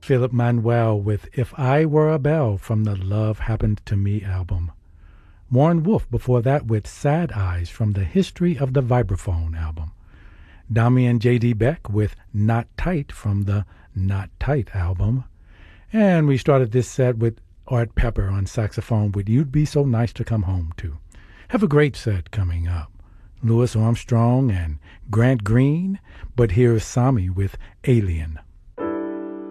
Philip Manuel with If I Were a Bell from the Love Happened to Me album. Warren Wolf before that with Sad Eyes from the History of the Vibraphone album. Damian J.D. Beck with Not Tight from the Not Tight album. And we started this set with Art Pepper on saxophone with You'd Be So Nice to Come Home To. Have a great set coming up. Louis Armstrong and Grant Green, but here's Sami with Alien.